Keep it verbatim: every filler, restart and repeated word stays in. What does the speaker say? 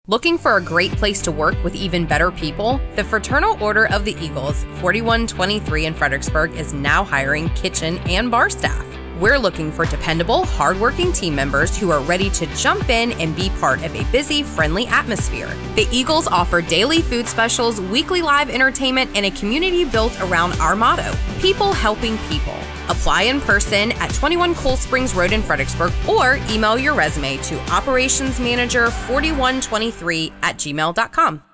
Looking for a great place to work with even better people? The Fraternal Order of the Eagles, forty-one twenty-three in Fredericksburg, is now hiring kitchen and bar staff. We're looking for dependable, hardworking team members who are ready to jump in and be part of a busy, friendly atmosphere. The Eagles offer daily food specials, weekly live entertainment, and a community built around our motto, people helping people. Apply in person at twenty-one Cool Springs Road in Fredericksburg or email your resume to operationsmanager forty-one twenty-three at gmail dot com.